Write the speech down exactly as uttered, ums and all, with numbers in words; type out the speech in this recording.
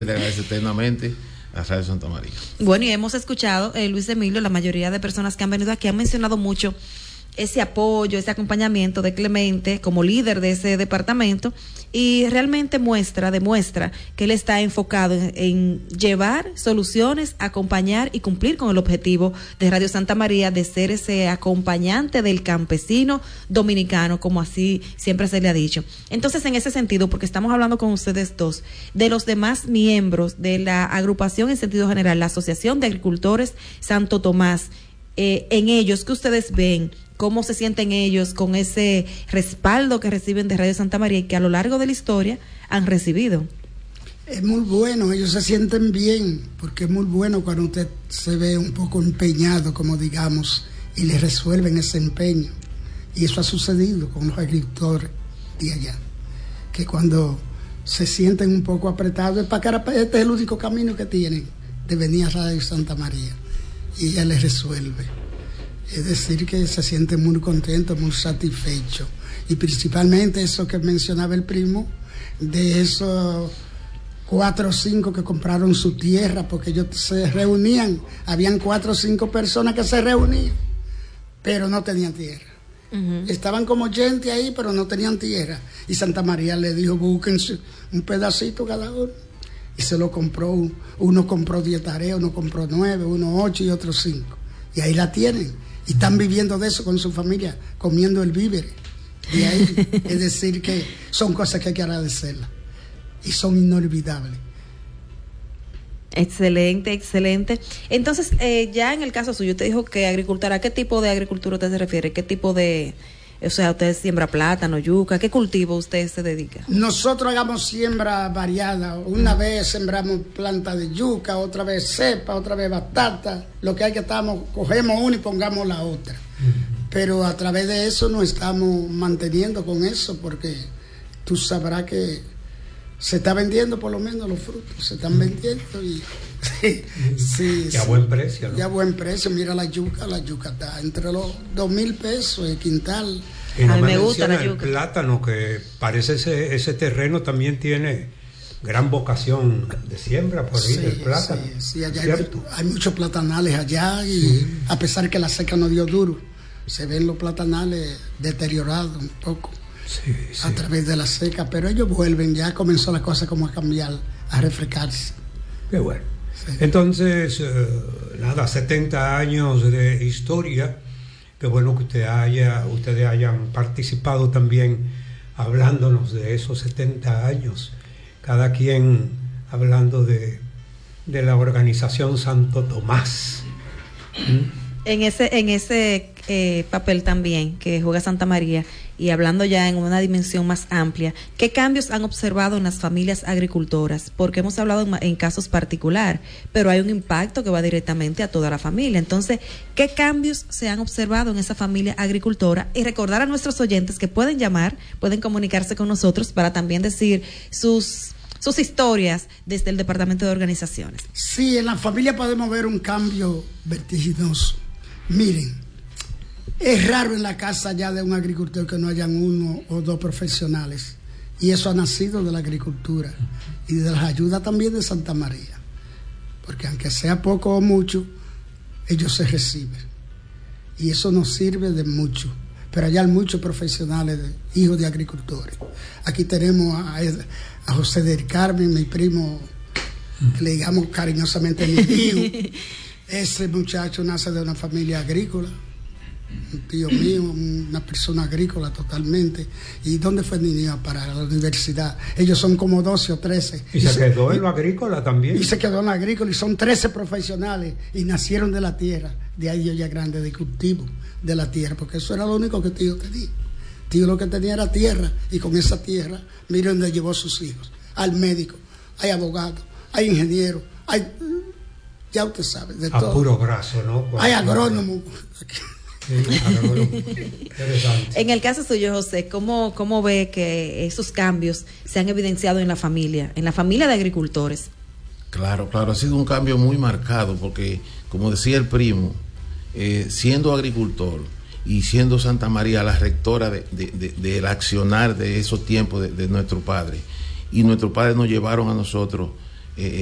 Le agradece eternamente a Radio Santa María. Bueno, y hemos escuchado, eh, Luis Emilio, la mayoría de personas que han venido aquí han mencionado mucho ese apoyo, ese acompañamiento de Clemente como líder de ese departamento, y realmente muestra, demuestra que él está enfocado en, en llevar soluciones, acompañar y cumplir con el objetivo de Radio Santa María de ser ese acompañante del campesino dominicano, como así siempre se le ha dicho. Entonces, en ese sentido, porque estamos hablando con ustedes dos, de los demás miembros de la agrupación en sentido general, la Asociación de Agricultores Santo Tomás, eh, en ellos, ¿qué ustedes ven? ¿Cómo se sienten ellos con ese respaldo que reciben de Radio Santa María y que a lo largo de la historia han recibido? Es muy bueno, ellos se sienten bien, porque es muy bueno cuando usted se ve un poco empeñado, como digamos, y le resuelven ese empeño. Y eso ha sucedido con los agricultores de allá, que cuando se sienten un poco apretados, es para Carapaz, este es el único camino que tienen de venir a Radio Santa María, y ella les resuelve. Es decir, que se siente muy contento, muy satisfecho. Y principalmente eso que mencionaba el primo, de esos cuatro o cinco que compraron su tierra, porque ellos se reunían, habían cuatro o cinco personas que se reunían, pero no tenían tierra. Uh-huh. Estaban como gente ahí, pero no tenían tierra. Y Santa María le dijo, búsquense un pedacito cada uno. Y se lo compró, uno compró diez tareas, uno compró nueve, uno ocho y otros cinco. Y ahí la tienen. Y están viviendo de eso con su familia, comiendo el víver. Y ahí, es decir, que son cosas que hay que agradecerlas. Y son inolvidables. Excelente, excelente. Entonces, eh, ya en el caso suyo, usted dijo que agricultura, ¿a qué tipo de agricultura usted se refiere? ¿Qué tipo de, o sea, usted siembra plátano, yuca? ¿Qué cultivo usted se dedica? Nosotros hagamos siembra variada. Una vez sembramos planta de yuca, otra vez cepa, otra vez batata. Lo que hay que estamos, cogemos una y pongamos la otra. Pero a través de eso nos estamos manteniendo con eso, porque tú sabrás que se está vendiendo, por lo menos los frutos, se están vendiendo y sí, sí, y a sí, buen precio, ¿no? Y a buen precio, mira la yuca, la yuca está entre los dos mil pesos el quintal. Y no a mí me, me gusta la el yuca. Plátano, que parece ese, ese terreno también tiene gran vocación de siembra por ahí, Sí, del plátano. sí, sí, allá hay, hay muchos platanales allá y sí. A pesar que la seca no dio duro, se ven los platanales deteriorados un poco. Sí, sí. A través de la seca, pero ellos vuelven, ya comenzó la cosa como a cambiar, a refrescarse. Qué bueno. Sí. Entonces, eh, nada, setenta años de historia, qué bueno que usted haya, ustedes hayan participado también hablándonos de esos setenta años, cada quien hablando de, de la organización Santo Tomás. ¿Mm? En ese, en ese eh, papel también que juega Santa María, y hablando ya en una dimensión más amplia, ¿qué cambios han observado en las familias agricultoras? Porque hemos hablado en, en casos particular, pero hay un impacto que va directamente a toda la familia. Entonces, ¿qué cambios se han observado en esa familia agricultora? Y recordar a nuestros oyentes que pueden llamar, pueden comunicarse con nosotros para también decir sus... sus historias desde el Departamento de Organizaciones. Sí, en la familia podemos ver un cambio vertiginoso. Miren, es raro en la casa ya de un agricultor que no hayan uno o dos profesionales. Y eso ha nacido de la agricultura y de las ayudas también de Santa María. Porque aunque sea poco o mucho, ellos se reciben. Y eso nos sirve de mucho. Pero allá hay muchos profesionales, de, hijos de agricultores. Aquí tenemos a, a José del Carmen, mi primo, que le digamos cariñosamente mi tío. Ese muchacho nace de una familia agrícola, un tío mío, una persona agrícola totalmente. ¿Y dónde fue mi niño para la universidad? Ellos son como doce o trece. ¿Y, y se, se quedó en lo agrícola también? Y se quedó en lo agrícola, y son trece profesionales, y nacieron de la tierra. De ahí yo ya grande, de cultivo de la tierra, porque eso era lo único que tío tenía. Tío lo que tenía era tierra, y con esa tierra, miren dónde llevó sus hijos. Al médico, hay abogado, hay ingeniero, hay... ya usted sabe, de a todo. A puro brazo, ¿no? Cuando hay agrónomo. Sí, agrónomo. Interesante. En el caso suyo, José, ¿cómo, ¿cómo ve que esos cambios se han evidenciado en la familia, en la familia de agricultores? Claro, claro, ha sido un cambio muy marcado, porque, como decía el primo, eh, siendo agricultor y siendo Santa María la rectora de, de, de, del accionar de esos tiempos de, de nuestro padre, y nuestros padres nos llevaron a nosotros